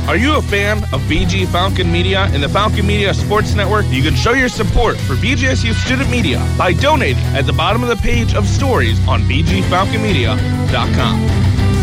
Are you a fan of BG Falcon Media and the Falcon Media Sports Network? You can show your support for BGSU Student Media by donating at the bottom of the page of stories on bgfalconmedia.com.